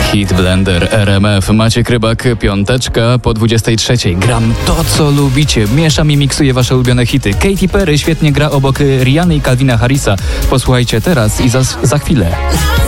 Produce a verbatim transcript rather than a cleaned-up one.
Hit Blender R M F. Maciek Rybak, piąteczka po dwudziestej trzeciej. Gram to, co lubicie. Mieszam i miksuję wasze ulubione hity. Katy Perry świetnie gra obok Rihanny i Calvina Harrisa. Posłuchajcie teraz i za, za chwilę.